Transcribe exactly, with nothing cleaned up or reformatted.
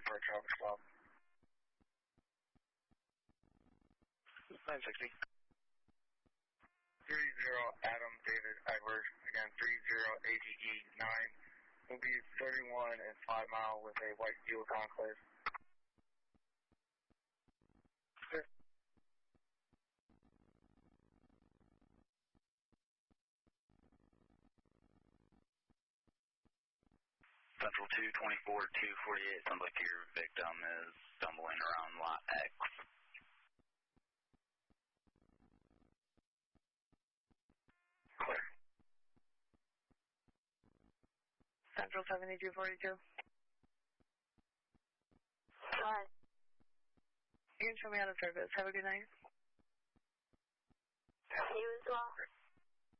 for a traffic stop. nine sixty. three zero Adam David Edwards, again three zero A G E nine, will be thirty-one and five mile with a white Buick Enclave. Sure. Central two twenty-four, two forty-eight, sounds like your victim is stumbling around lot X. Clear. Central seventy-two forty-two. Hi. You can show me out of service. Have a good night. You as well.